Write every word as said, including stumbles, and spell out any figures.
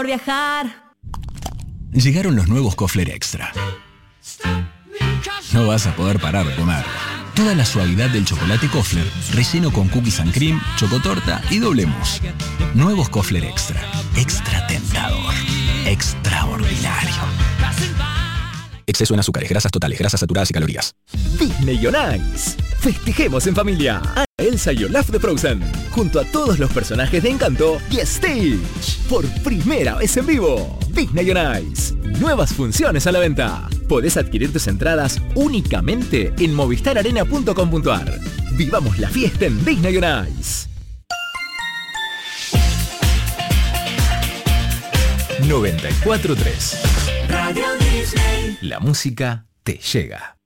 por viajar. Llegaron los nuevos Kofler Extra. No vas a poder parar de comer. Toda la suavidad del chocolate Kofler, relleno con cookies and cream, chocotorta y doble mousse. Nuevos Kofler Extra. Extra tentador. Extraordinario. Exceso en azúcares, grasas totales, grasas saturadas y calorías. Disney on Ice. Festejemos en familia. A Elsa y Olaf de Frozen, junto a todos los personajes de Encanto y Stitch. Por primera vez en vivo. Disney on Ice. Nuevas funciones a la venta. Podés adquirir tus entradas únicamente en movistar arena punto com punto a r. Vivamos la fiesta en Disney on Ice. noventa y cuatro punto tres. Radio Disney. La música te llega.